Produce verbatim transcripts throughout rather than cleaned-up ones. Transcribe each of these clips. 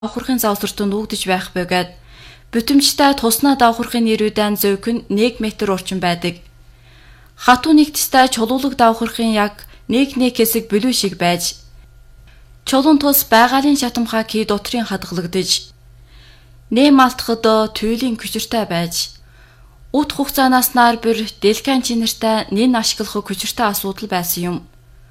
давхархын завсартанд үгдэж байх бөгөөд бүтэмжтэй туснаа давхархын нэрүүдэн зөөх нь нэг метр орчим байдаг. Хатуу нэгтстэй чулуулаг давхархын яг нэг нэг хэсэг бүлүү шиг байж чулуун тус байгалийн шатамхаа кий дотрын хадгалагдаж нэм алтхад туйлын күчиртэй байж ут хугацаанаас нар бүр делкан чинэртэй нэн ашиглах күчиртэй асуудал байсан юм.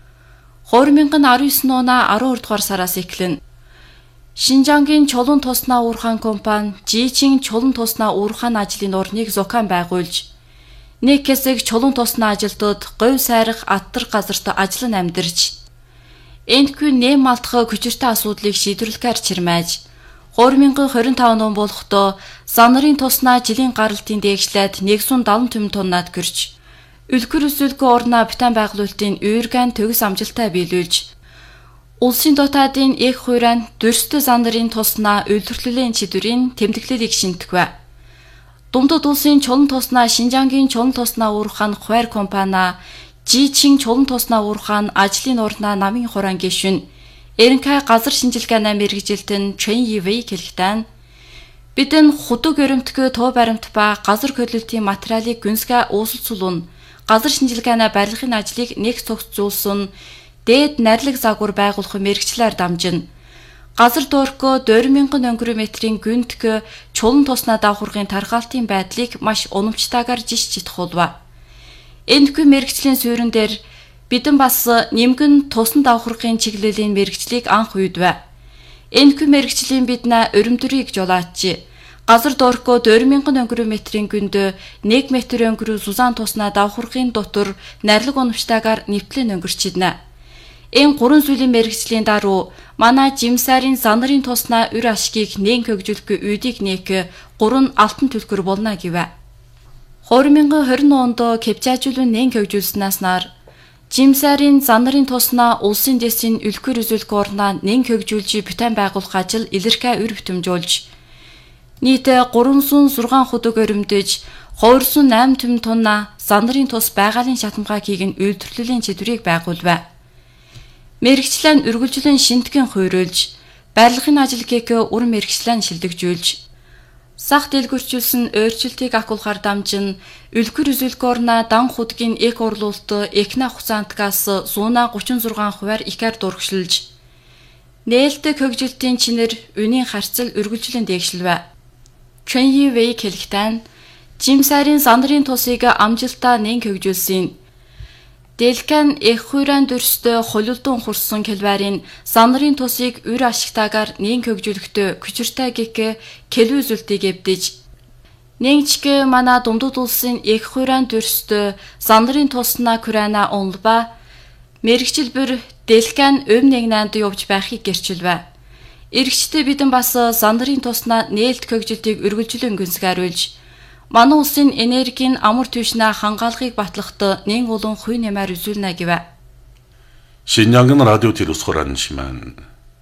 две тысячи десять оноо twelve дугаар сараас эхлэн Шинжангийн чулуун туснаа уурхайн компани Жичин чулуун туснаа уурхайн ажлын орныг зохион байгуулж нэг хэсэг чулуун туснаа ажилтнууд говь сайрах адтар газарт ажиллан амьдарч энэхүү нэм алтхаа хүчиртэй асуудлыг шийдвэрлэхээр чирмээж две тысячи twenty-five он болохдоо сан нарын туснаа жилийн гаралтын дээгшлээд one hundred seventy түмэн тоннад гэрч үлгэр өсөлгөө орноо бутан байгуулалтын уурган төгс амжилттай биелүүлж улсын дотаадын их хуурайн дөрсдө сан нарын туснаа үйлдвэрлэлийн чиглэлийн тэмдэглэлийг шинтгэв. Дундад улсын чулуун туснаа Шинжангийн чулуун туснаа уурхайн хуваар компани Жичин чулуун туснаа уурхайн ажлын орноо намын хураан гишүүн Эренхай газар шинжилгээний мэргэжилтэн Чэн Йивэй хэлэхдээ бидэн худаг өрөмтгөө тоо баримт ба газар хөдлөлтийн материалыг гүнзгий уусалцуулна. Газар шинжилгээний барилгын ажлыг нэг цогцолсон дээд найрлаг загвар байгуулах мэргэжлээр дамжина. Газар доорхоо two thousand өнгөрөөметрийн гүнтг чулуун туснаа давхаргын тархаалтын байдлыг маш уламжтайгаар жиш читхуулва. Энэхүү мэргэжлийн суурин дээр бидэн бас нэмгэн тусан давхаргын чиглэлийн мэргэжлийг анх үйдвэ. Энэхүү мэргэжлийн биднэ өрөмдөрийг жолоочи. Газар доорхоо two thousand өнгөрөөметрийн гүндөө one метр өнгөрөө сузаан туснаа давхаргын дотор найрлаг уламжтайгаар нэвтлэн өнгөрчиднэ. Энэ гурван сүлийн мэргэжлийн даруй манай Жимсарын сан нарын туснаа үр ашгийг нээн хөгжүүлэх үйдийг нээх гурван алтан түлхэр болно гэвэ. twenty twenty онд кепжаажуулан нээн хөгжүүлснээс нар Жимсарын сан нарын туснаа улсын дэсийн үлгэр үзүүлэх орноо нээн хөгжүүлж бутан байгуулах ажил илэрхий үр бүтэмжүүлж нийтээ three hundred six худаг өрөмдөж two hundred eight түмэн тонна сан нарын тус байгалийн шатамхаа кийг нь үйлдвэрлэлийн чиглэлийг байгуулвэ. Мэргэжлэн үргэлжлэн шинтгэн хуйруулж, барилгын ажил гээх үр мэргэжлэн шилдэгжүүлж, сах дэлгүрчүүлсэн өөрчлөлтийг агуулгаар дамжин, үлгэр үзүүлэх орноо дан худгийн эк орлуулалт экна хугацаантгаас one hundred thirty-six хувиар ихээр дургшилж, нээлттэй хөгжилтийн чинэр үнийн харьцал үргэлжлэн дээгшилвэ. Чэн Йивэй хэлэхдээ Жимсарын сан нарын тусыг амжилтаа нээн хөгжүүлсэн. Дэлкан их хуурайн дөрсдөө холилдон хурсан келбарын сан нарын тусыг үр ашигтайгаар нээн хөгжүүлэхдээ күчиртэй гэх келүү зүйлтийг эвдэж нэгчгэ манай дундад улсын их хуурайн дөрсдөө сан нарын туснаа күрана онлба мэрэгчил бүр дэлкан өв нэгнанд явж байхыг гэрчилвэ. Иргэжтэй бидэн бас сан нарын туснаа нээлт хөгжилтийг үргэлжлэн гүнзгийруулж манай улсын энергийн амар түвшнээ хангаалгыг батлахад нэн улан хуй нэмээр үзүүлнэ гэвэ. Шинжангийн радио телевизээр аншиман.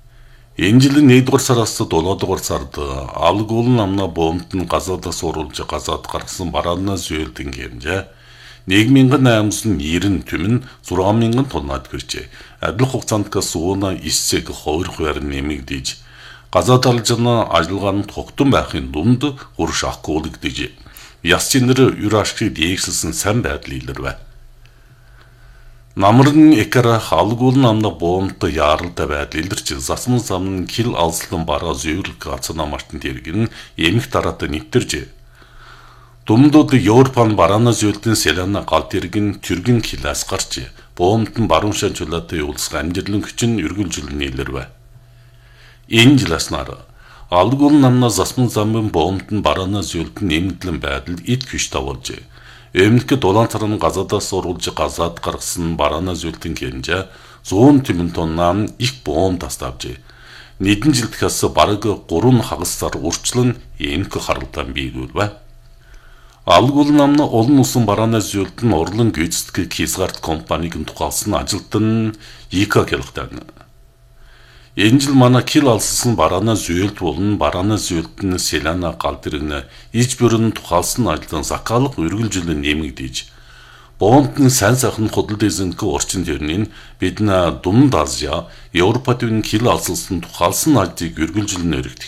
Энэ жилийн one-р сараас seven-р сард алгуулн амна бомбд нь газаадаас оруулж газаад гаргасан бараанаа зөөлдөн хэмжээ one thousand eight hundred түмэн six thousand тоннад гэрчээ. Адил хугацаантгаас one эсэг two хувиар нэмэгдэж газаад алжны ажиллагаанд тогтсон байхын дунд гур шахгуулагдж яс чинэр юр ашгийг дээгсэлсэн сайн байдал илэрвэ. Намрын экара халгуулн амна боомт яаралтай байдал илэрч засмын замн кил алслан бараа зөөлөх гацна мартын тэргэн эмх дараатай нэвтэрж Думдууд Европын бараана зөөлтөн селана гал тэргэн түргэн килаас гарч боомт нь баруун шанчулаатай явуулсах амжилтлан хүчин үргэлжлэн илэрвэ. Энэ жиласнаар алгуулн намна засмын замын боомт нь бараана зөөлтөн нэмэгдлэн байдал ид хүч тавуулж Өмнөд дулаан царан газаадаас оруулж газаад гаргасан бараана зөөлтөн хэмжээ one hundred түмэн тоннаа их боом таставж нэгэн жилдхээс бараг three хагас сар урчлан эмх харалтан биелүүлвэ. Алгуулн намна олон улсын бараана зөөлтөн орлон гүйцэтгэх Хизгард компаниг тухайлсан ажилтан ИК хэлэхдээ энэ жил манай кил алсан бараана зөөлт болон бараана зөөлтөн селана гал дэрнэ иж бүрэн тухайлсан ажилтан сакалах үргэлжлэн нэмэгдэж Боонтны сайн сайхан худал эзэнтг орчин тэрний бид на Дунд Азия, Европод үн хил алсалсан тухалсан ажийг үргэлжлэн өргөд